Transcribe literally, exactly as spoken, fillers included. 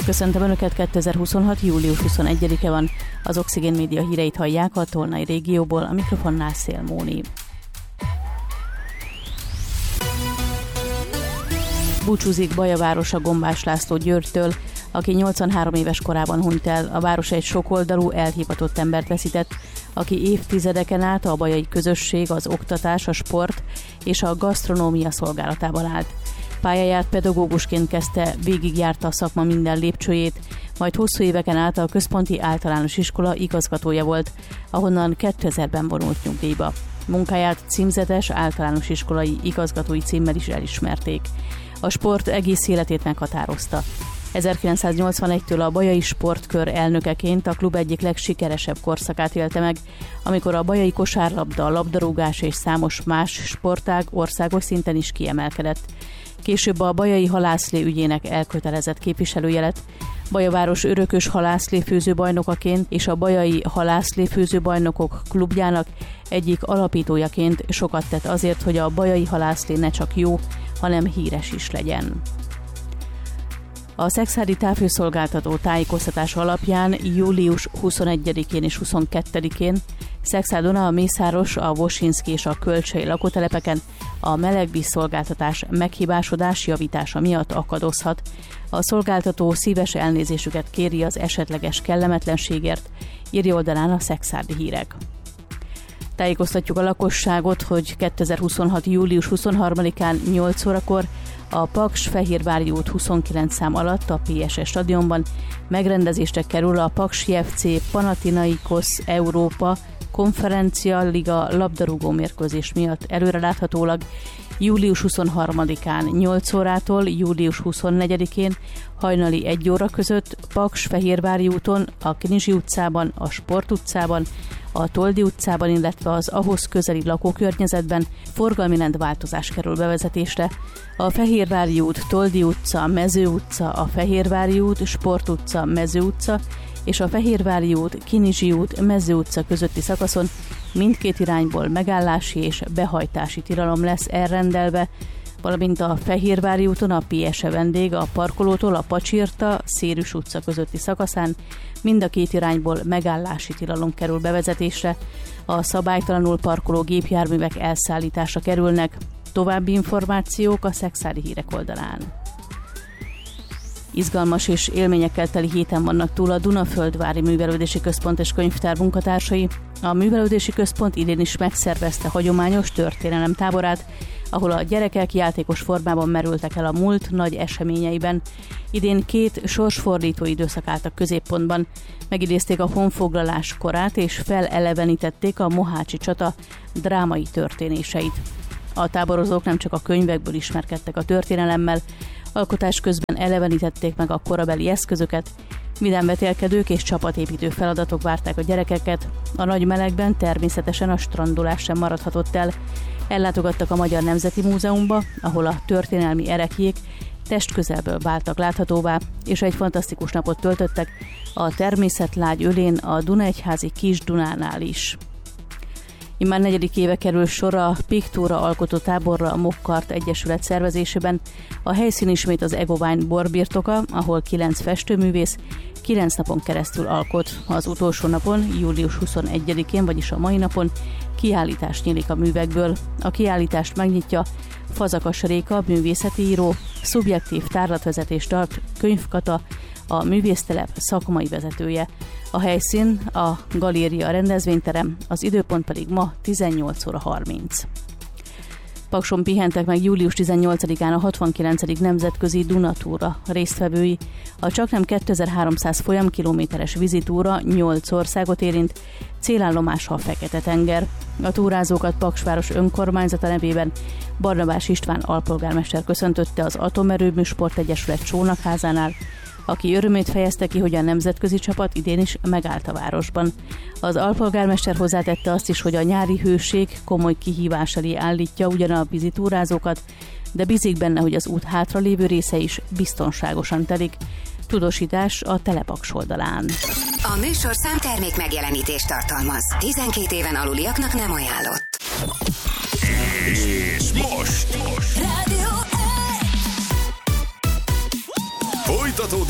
Köszöntöm Önöket, kétezer-huszonhat. július huszonegyedike van. Az Oxigén Média híreit hallják a Tolnai régióból, a mikrofonnál Szél Móni. Búcsúzik Baja városa Gombás László Györgytől, aki nyolcvanhárom éves korában hunyt el. A város egy sokoldalú, elhivatott embert veszített, aki évtizedeken át a bajai közösség, az oktatás, a sport és a gasztronómia szolgálatában állt. Pályáját pedagógusként kezdte, végigjárta a szakma minden lépcsőjét, majd hosszú éveken át a Központi Általános Iskola igazgatója volt, ahonnan kétezerben vonult nyugdíjba. Munkáját címzetes általános iskolai igazgatói címmel is elismerték. A sport egész életét meghatározta. ezerkilencszáznyolcvanegytől a Bajai Sportkör elnökeként a klub egyik legsikeresebb korszakát élte meg, amikor a bajai kosárlabda, labdarúgás és számos más sportág országos szinten is kiemelkedett. Később a bajai halászlé ügyének elkötelezett képviselője lett, Bajaváros örökös halászléfőző bajnokaként és a Bajai Halászléfőző Bajnokok klubjának egyik alapítójaként sokat tett azért, hogy a bajai halászlé ne csak jó, hanem híres is legyen. A Szekszárdi Távfőszolgáltató tájékoztatása alapján július huszonegyedikén és huszonkettedikén Szekszárdon a Mészáros, a Vosinszki és a Kölcsei lakótelepeken a melegvízszolgáltatás meghibásodás javítása miatt akadozhat. A szolgáltató szíves elnézésüket kéri az esetleges kellemetlenségért, írja oldalán a Szekszárdi Hírek. Tájékoztatjuk a lakosságot, hogy kétezer-huszonhat. július huszonharmadikán nyolc órakor a Paks-Fehérvári út huszonkilenc szám alatt a pé es es stadionban megrendezésre kerül a Paksi ef cé Panathinaikos Európa Konferencia Liga labdarúgó mérkőzés miatt előreláthatólag július huszonharmadikán nyolc órától július huszonnegyedikén hajnali egy óra között Paks-Fehérvári úton, a Kinizsi utcában, a Sport utcában, a Toldi utcában, illetve az ahhoz közeli lakókörnyezetben forgalmi rendváltozás kerül bevezetésre. A Fehérvári út, Toldi utca, Mező utca, a Fehérvári út, Sport utca, Mező utca és a Fehérvári út, Kinizsi út, Mező utca közötti szakaszon mindkét irányból megállási és behajtási tilalom lesz elrendelve, valamint a Fehérvári úton a pé es e vendég a parkolótól a Pacsirta, Szérűs utca közötti szakaszán mind a két irányból megállási tilalom kerül bevezetésre. A szabálytalanul parkoló gépjárművek elszállításra kerülnek. További információk a Szekszárdi Hírek oldalán. Izgalmas és élményekkel teli héten vannak túl a Dunaföldvári Művelődési Központ és Könyvtár munkatársai. A Művelődési Központ idén is megszervezte hagyományos történelem táborát, ahol a gyerekek játékos formában merültek el a múlt nagy eseményeiben. Idén két sorsfordító időszak állt a középpontban. Megidézték a honfoglalás korát és felelevenítették a mohácsi csata drámai történéseit. A táborozók nem csak a könyvekből ismerkedtek a történelemmel, alkotás közben elevenítették meg a korabeli eszközöket, vidám-vetélkedők és csapatépítő feladatok várták a gyerekeket, a nagy melegben természetesen a strandolás sem maradhatott el. Ellátogattak a Magyar Nemzeti Múzeumba, ahol a történelmi ereklyék testközelből váltak láthatóvá, és egy fantasztikus napot töltöttek a természetlágy ölén a Dunaegyházi Kis-Dunánál is. Immár negyedik éve kerül sor a Pictura alkotó táborra a Mokkart Egyesület szervezésében. A helyszín ismét az Egovine borbirtoka, ahol kilenc festőművész kilenc napon keresztül alkot. Az utolsó napon, július huszonegyedikén, vagyis a mai napon kiállítás nyílik a művekből. A kiállítást megnyitja Fazakas Réka, művészeti író, szubjektív tárlatvezetést tart Könyvkata, a művésztelep szakmai vezetője. A helyszín a Galéria rendezvényterem, az időpont pedig ma tizennyolc óra harminc. Pakson pihentek meg július tizennyolcadikán a hatvankilencedik nemzetközi Dunatúra résztvevői. A csaknem kétezer-háromszáz folyamkilométeres vízitúra nyolc országot érint, célállomása a Fekete-tenger. A túrázókat Paksváros önkormányzata nevében Barnabás István alpolgármester köszöntötte az Atomerőmű Sportegyesület csónakházánál, aki örömét fejezte ki, hogy a nemzetközi csapat idén is megállt a városban. Az alpolgármester hozzátette azt is, hogy a nyári hőség komoly kihívás elé állítja ugyan a vízitúrázókat, de bízik benne, hogy az út hátralévő része is biztonságosan telik. Tudósítás a Telepaks oldalán. A műsorszám termék megjelenítést tartalmaz. tizenkét éven aluliaknak nem ajánlott. És most! most. Folytatódik